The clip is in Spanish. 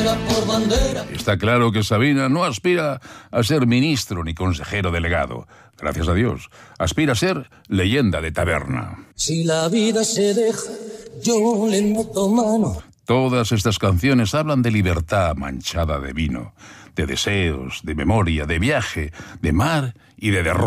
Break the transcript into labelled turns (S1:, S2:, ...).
S1: Está claro que Sabina no aspira a ser ministro ni consejero delegado. Gracias a Dios. Aspira a ser leyenda de taberna.
S2: Si la vida se deja, yo le meto mano.
S1: Todas estas canciones hablan de libertad manchada de vino, de deseos, de memoria, de viaje, de mar y de derrota.